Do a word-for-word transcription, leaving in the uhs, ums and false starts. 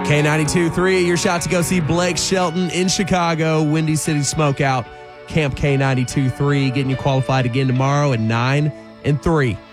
K ninety-two three, your shot to go see Blake Shelton in Chicago, Windy City Smokeout, Camp K ninety-two three, getting you qualified again tomorrow at nine and three.